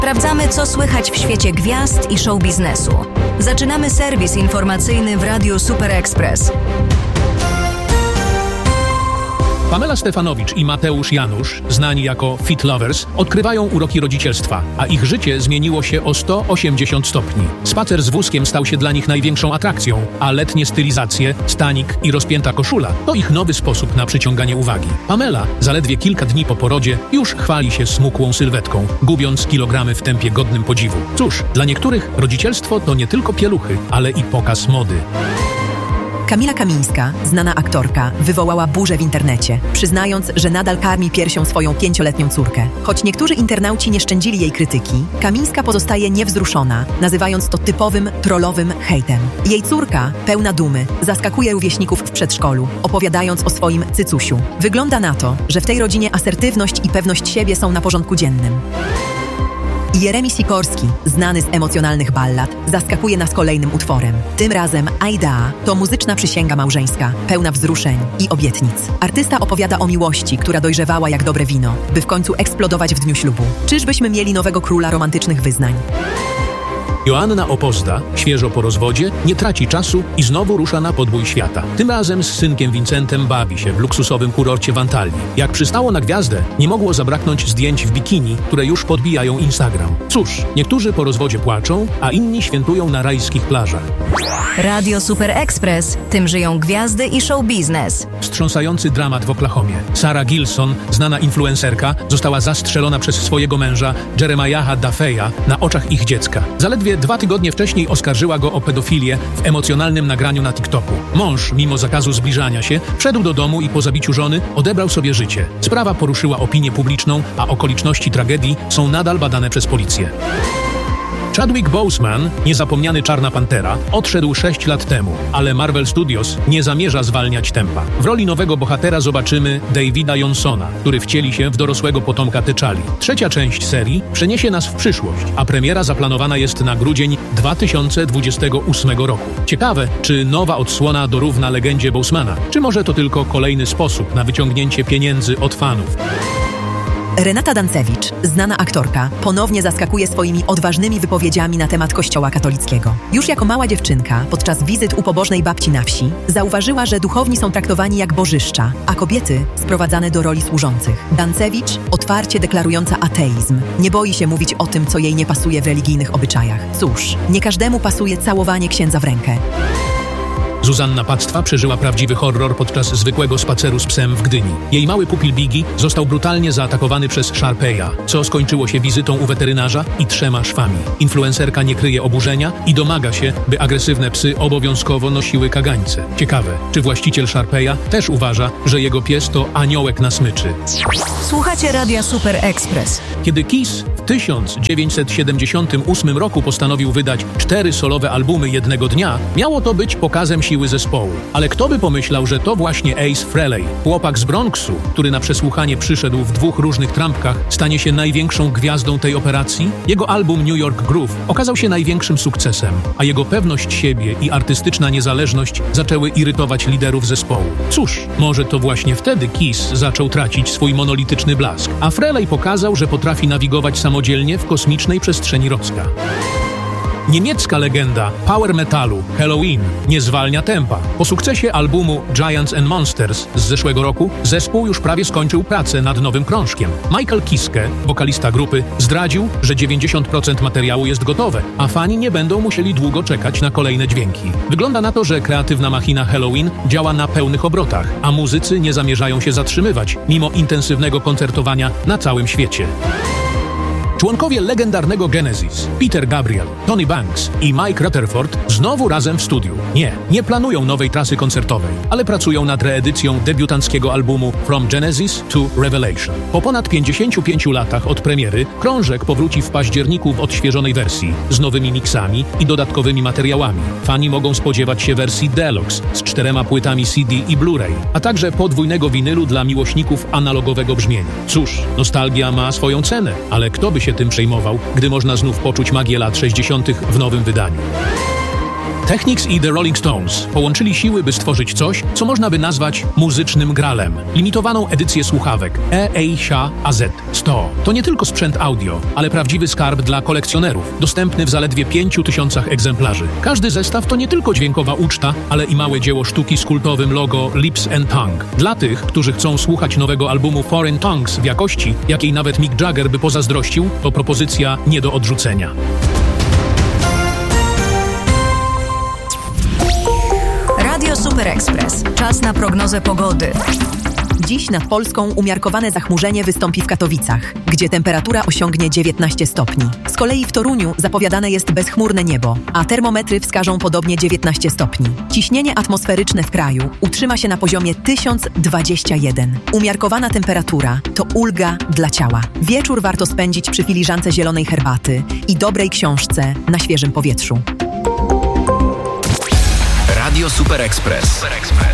Sprawdzamy, co słychać w świecie gwiazd i show biznesu. Zaczynamy serwis informacyjny w Radiu Super Express. Pamela Stefanowicz i Mateusz Janusz, znani jako Fit Lovers, odkrywają uroki rodzicielstwa, a ich życie zmieniło się o 180 stopni. Spacer z wózkiem stał się dla nich największą atrakcją, a letnie stylizacje, stanik i rozpięta koszula to ich nowy sposób na przyciąganie uwagi. Pamela, zaledwie kilka dni po porodzie, już chwali się smukłą sylwetką, gubiąc kilogramy w tempie godnym podziwu. Cóż, dla niektórych rodzicielstwo to nie tylko pieluchy, ale i pokaz mody. Kamila Kamińska, znana aktorka, wywołała burzę w internecie, przyznając, że nadal karmi piersią swoją 5-letnią córkę. Choć niektórzy internauci nie szczędzili jej krytyki, Kamińska pozostaje niewzruszona, nazywając to typowym, trollowym hejtem. Jej córka, pełna dumy, zaskakuje rówieśników w przedszkolu, opowiadając o swoim cycusiu. Wygląda na to, że w tej rodzinie asertywność i pewność siebie są na porządku dziennym. Jeremi Sikorski, znany z emocjonalnych ballad, zaskakuje nas kolejnym utworem. Tym razem Aida to muzyczna przysięga małżeńska, pełna wzruszeń i obietnic. Artysta opowiada o miłości, która dojrzewała jak dobre wino, by w końcu eksplodować w dniu ślubu. Czyżbyśmy mieli nowego króla romantycznych wyznań? Joanna Opozda, świeżo po rozwodzie, nie traci czasu i znowu rusza na podbój świata. Tym razem z synkiem Vincentem bawi się w luksusowym kurorcie w Antalii. Jak przystało na gwiazdę, nie mogło zabraknąć zdjęć w bikini, które już podbijają Instagram. Cóż, niektórzy po rozwodzie płaczą, a inni świętują na rajskich plażach. Radio Super Express. Tym żyją gwiazdy i show biznes. Wstrząsający dramat w Oklahomie. Sarah Gilson, znana influencerka, została zastrzelona przez swojego męża Jeremiaha Duffeya na oczach ich dziecka. Zaledwie 2 tygodnie wcześniej oskarżyła go o pedofilię w emocjonalnym nagraniu na TikToku. Mąż, mimo zakazu zbliżania się, wszedł do domu i po zabiciu żony odebrał sobie życie. Sprawa poruszyła opinię publiczną, a okoliczności tragedii są nadal badane przez policję. Chadwick Boseman, niezapomniany Czarna Pantera, odszedł 6 lat temu, ale Marvel Studios nie zamierza zwalniać tempa. W roli nowego bohatera zobaczymy Davida Johnsona, który wcieli się w dorosłego potomka T'Challi. 3. część serii przeniesie nas w przyszłość, a premiera zaplanowana jest na grudzień 2028 roku. Ciekawe, czy nowa odsłona dorówna legendzie Bosemana, czy może to tylko kolejny sposób na wyciągnięcie pieniędzy od fanów. Renata Dancewicz, znana aktorka, ponownie zaskakuje swoimi odważnymi wypowiedziami na temat Kościoła katolickiego. Już jako mała dziewczynka, podczas wizyt u pobożnej babci na wsi, zauważyła, że duchowni są traktowani jak bożyszcza, a kobiety sprowadzane do roli służących. Dancewicz, otwarcie deklarująca ateizm, nie boi się mówić o tym, co jej nie pasuje w religijnych obyczajach. Cóż, nie każdemu pasuje całowanie księdza w rękę. Zuzanna Pactwa przeżyła prawdziwy horror podczas zwykłego spaceru z psem w Gdyni. Jej mały pupil Biggie został brutalnie zaatakowany przez Sharpeya, co skończyło się wizytą u weterynarza i 3 szwami. Influencerka nie kryje oburzenia i domaga się, by agresywne psy obowiązkowo nosiły kagańce. Ciekawe, czy właściciel Sharpeya też uważa, że jego pies to aniołek na smyczy. Słuchacie Radia Super Express. Kiedy Kiss w 1978 roku postanowił wydać 4 solowe albumy jednego dnia, miało to być pokazem siły zespołu. Ale kto by pomyślał, że to właśnie Ace Frehley, chłopak z Bronxu, który na przesłuchanie przyszedł w 2 różnych trampkach, stanie się największą gwiazdą tej operacji? Jego album New York Groove okazał się największym sukcesem, a jego pewność siebie i artystyczna niezależność zaczęły irytować liderów zespołu. Cóż, może to właśnie wtedy Kiss zaczął tracić swój monolityczny blask, a Frehley pokazał, że potrafi nawigować samodzielnie w kosmicznej przestrzeni Rocka. Niemiecka legenda power metalu Helloween nie zwalnia tempa. Po sukcesie albumu Giants and Monsters z zeszłego roku zespół już prawie skończył pracę nad nowym krążkiem. Michael Kiske, wokalista grupy, zdradził, że 90% materiału jest gotowe, a fani nie będą musieli długo czekać na kolejne dźwięki. Wygląda na to, że kreatywna machina Helloween działa na pełnych obrotach, a muzycy nie zamierzają się zatrzymywać, mimo intensywnego koncertowania na całym świecie. Członkowie legendarnego Genesis, Peter Gabriel, Tony Banks i Mike Rutherford znowu razem w studiu. Nie planują nowej trasy koncertowej, ale pracują nad reedycją debiutanckiego albumu From Genesis to Revelation. Po ponad 55 latach od premiery krążek powróci w październiku w odświeżonej wersji, z nowymi miksami i dodatkowymi materiałami. Fani mogą spodziewać się wersji Deluxe z 4 płytami CD i Blu-ray, a także podwójnego winylu dla miłośników analogowego brzmienia. Cóż, nostalgia ma swoją cenę, ale kto by się tym przejmował, gdy można znów poczuć magię lat 60. w nowym wydaniu. Technics i The Rolling Stones połączyli siły, by stworzyć coś, co można by nazwać muzycznym gralem. Limitowaną edycję słuchawek EASIA AZ-100. To nie tylko sprzęt audio, ale prawdziwy skarb dla kolekcjonerów, dostępny w zaledwie 5000 egzemplarzy. Każdy zestaw to nie tylko dźwiękowa uczta, ale i małe dzieło sztuki z kultowym logo Lips and Tongue. Dla tych, którzy chcą słuchać nowego albumu Foreign Tongues w jakości, jakiej nawet Mick Jagger by pozazdrościł, to propozycja nie do odrzucenia. Radio Super Express. Czas na prognozę pogody. Dziś nad Polską umiarkowane zachmurzenie wystąpi w Katowicach, gdzie temperatura osiągnie 19 stopni. Z kolei w Toruniu zapowiadane jest bezchmurne niebo, a termometry wskażą podobnie 19 stopni. Ciśnienie atmosferyczne w kraju utrzyma się na poziomie 1021. Umiarkowana temperatura to ulga dla ciała. Wieczór warto spędzić przy filiżance zielonej herbaty i dobrej książce na świeżym powietrzu. Radio Super Express.